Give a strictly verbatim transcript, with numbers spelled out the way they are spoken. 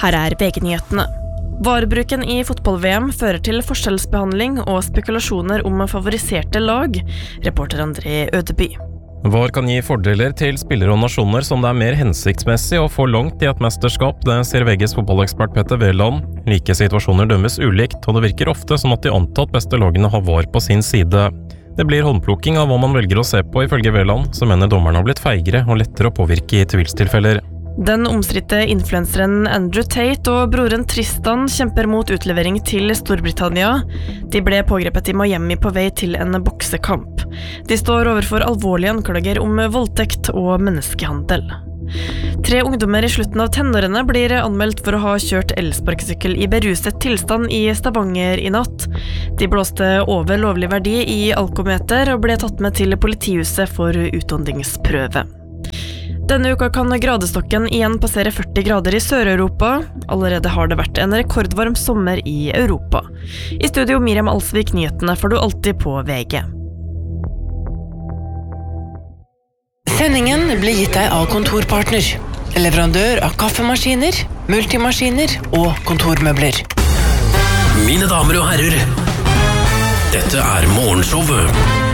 Her er V G-nyhetene. Varebruken i fotball-V M fører til forskjellsbehandling og spekulasjoner om favoriserte lag, reporter André Ødeby. V A R kan gi fordeler til spillere og nasjoner som det er mer hensiktsmessig å få langt i et mesterskap, det sier V G's fotballekspert Petter Wæland. Like situasjoner dømmes ulikt, og det virker ofte som at de antatt beste lagene har V A R på sin side. Det blir håndplukking av hva man velger å se på, ifølge Wæland, som mener dommerne har blitt feigere og lettere å påvirke i tvilstilfeller. Den omstridte influenseren Andrew Tate og broren Tristan kjemper mot utlevering til Storbritannia. De ble pågrepet i Miami på vei til en boksekamp. De står overfor alvorlige anklager om voldtekt og menneskehandel. Tre ungdommer i slutten av tenårene blir anmeldt for å ha kjørt elsparkesykkel i beruset tilstand i Stavanger i natt. De blåste over lovlig verdi i alkometer og ble tatt med til politihuset for utåndingsprøve. Denne uka kan gradestokken igjen passere førti grader i Sør-Europa. Allerede har det vært en rekordvarm sommer i Europa. I studio Miriam Alsvik, nyhetene får du alltid på V G. Sendingen blir gitt deg av Kontorpartner, leverandør av kaffemaskiner, multimaskiner og kontormøbler. Mine damer og herrer, dette er Morgenshowet.